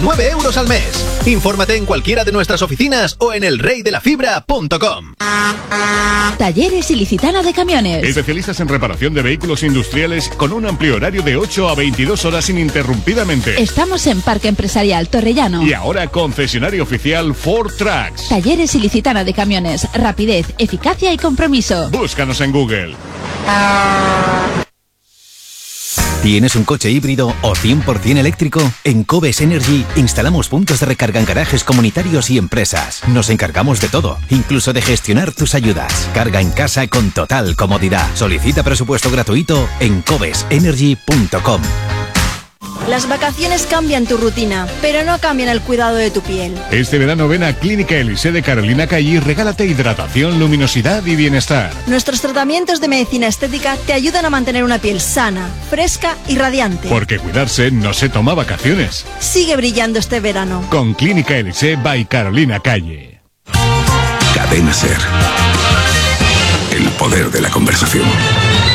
9 euros al mes. Infórmate en cualquiera de nuestras oficinas o en elreydelafibra.com. Talleres Ilicitana de Camiones. Especialistas en reparación de vehículos industriales con un amplio horario de 8 a 22 horas ininterrumpidamente. Estamos en Parque Empresarial Torrellano. Y ahora concesionario oficial Ford Trucks. Talleres Ilicitana de Camiones. Rapidez, eficacia y compromiso. Búscanos en Google. ¿Tienes un coche híbrido o 100% eléctrico? En Cobes Energy instalamos puntos de recarga en garajes comunitarios y empresas. Nos encargamos de todo, incluso de gestionar tus ayudas. Carga en casa con total comodidad. Solicita presupuesto gratuito en cobesenergy.com. Las vacaciones cambian tu rutina, pero no cambian el cuidado de tu piel. Este verano ven a Clínica Elise de Carolina Calle y regálate hidratación, luminosidad y bienestar. Nuestros tratamientos de medicina estética te ayudan a mantener una piel sana, fresca y radiante. Porque cuidarse no se toma vacaciones. Sigue brillando este verano. Con Clínica Elise by Carolina Calle. Cadena SER. El poder de la conversación.